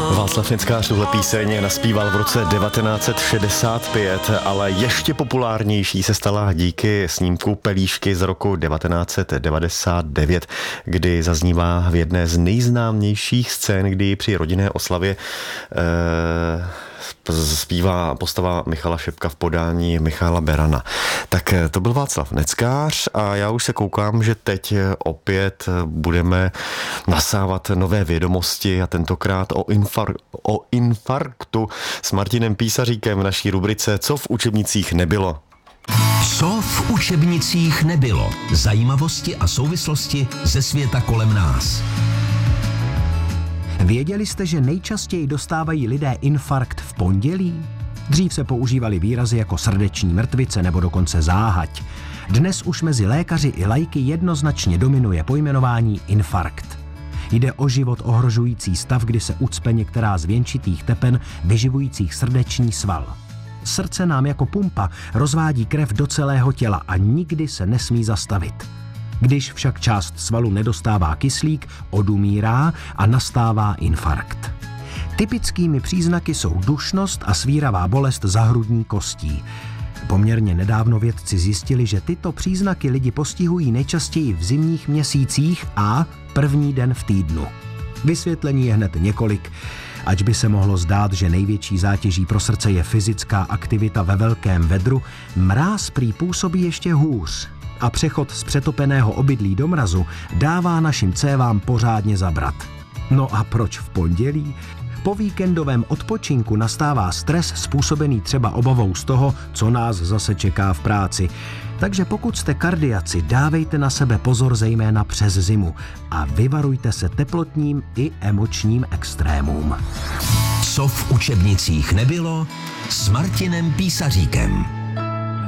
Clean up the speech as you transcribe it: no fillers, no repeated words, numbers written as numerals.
Václav Neckář tuhle píseň naspíval v roce 1965, ale ještě populárnější se stala díky snímku Pelíšky z roku 1999, kdy zaznívá v jedné z nejznámějších scén, kdy při rodinné oslavě zpívá postava Michala Šepka v podání Michala Berana. Tak to byl Václav Neckář a já už se koukám, že teď opět budeme nasávat nové vědomosti a tentokrát o infarktu s Martinem Písaříkem v naší rubrice Co v učebnicích nebylo. Co v učebnicích nebylo? Zajímavosti a souvislosti ze světa kolem nás. Věděli jste, že nejčastěji dostávají lidé infarkt v pondělí? Dřív se používaly výrazy jako srdeční mrtvice nebo dokonce záhať. Dnes už mezi lékaři i laiky jednoznačně dominuje pojmenování infarkt. Jde o život ohrožující stav, kdy se ucpe některá z věnčitých tepen vyživujících srdeční sval. Srdce nám jako pumpa rozvádí krev do celého těla a nikdy se nesmí zastavit. Když však část svalu nedostává kyslík, odumírá a nastává infarkt. Typickými příznaky jsou dušnost a svíravá bolest za hrudní kostí. Poměrně nedávno vědci zjistili, že tyto příznaky lidi postihují nejčastěji v zimních měsících a první den v týdnu. Vysvětlení je hned několik. Ač by se mohlo zdát, že největší zátěží pro srdce je fyzická aktivita ve velkém vedru, mráz prý působí ještě hůř. A přechod z přetopeného obydlí do mrazu dává našim cévám pořádně zabrat. No a proč v pondělí? Po víkendovém odpočinku nastává stres způsobený třeba obavou z toho, co nás zase čeká v práci. Takže pokud jste kardiaci, dávejte na sebe pozor zejména přes zimu a vyvarujte se teplotním i emočním extrémům. Co v učebnicích nebylo s Martinem Písaříkem.